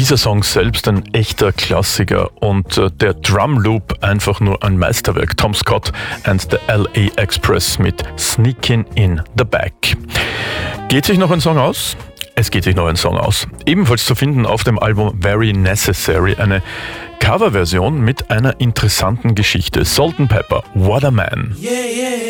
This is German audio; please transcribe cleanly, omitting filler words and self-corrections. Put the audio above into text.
Dieser Song selbst ein echter Klassiker und der Drum Loop einfach nur ein Meisterwerk. Tom Scott and the LA Express mit Sneakin' in the Back. Geht sich noch ein Song aus? Es geht sich noch ein Song aus. Ebenfalls zu finden auf dem Album Very Necessary, eine Coverversion mit einer interessanten Geschichte. Salt-N-Pepa, What a Man.